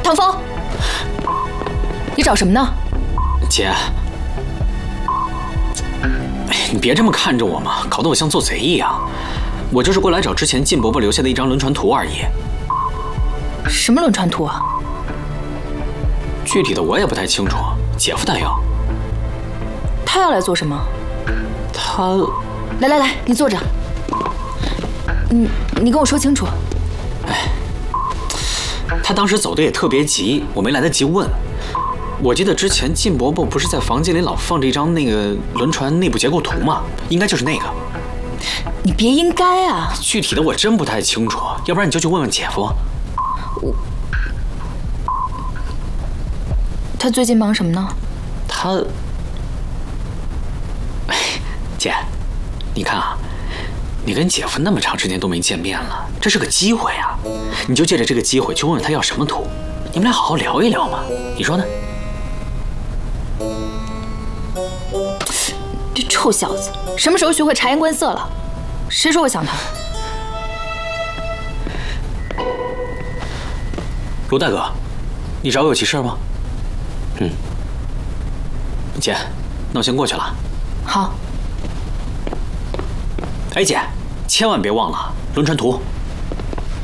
长风，你找什么呢？ 姐，你别这么看着我嘛，搞得我像做贼一样。我就是过来找之前靳伯伯留下的一张轮船图而已。 什么轮船图啊？ 具体的我也不太清楚，姐夫他要。 他要来做什么？ 他…… 来，你坐着。你跟我说清楚。 他当时走的也特别急，我没来得及问。我记得之前靳伯伯不是在房间里老放着一张那个轮船内部结构图吗？应该就是那个。 你别应该啊！ 具体的我真不太清楚，要不然你就去问问姐夫。 他最近忙什么呢？ 他……姐，你看啊，你跟姐夫那么长时间都没见面了，这是个机会啊！你就借着这个机会去问问他要什么图，你们俩好好聊一聊嘛，你说呢？ 这臭小子，什么时候学会察言观色了？谁说我想他？ 卢大哥，你找我有急事吗？姐，那我先过去了。 好。 哎，姐，千万别忘了轮船图。